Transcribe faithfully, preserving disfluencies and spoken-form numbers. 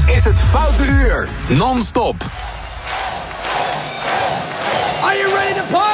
is het Foute Uur. Non-stop. Are you ready to party?